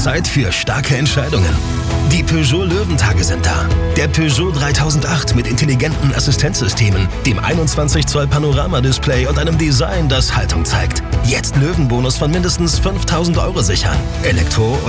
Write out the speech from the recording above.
Zeit für starke Entscheidungen. Die Peugeot Löwentage sind da. Der Peugeot 3008 mit intelligenten Assistenzsystemen, dem 21 Zoll Panoramadisplay und einem Design, das Haltung zeigt. Jetzt Löwenbonus von mindestens 5.000 € sichern. Elektro-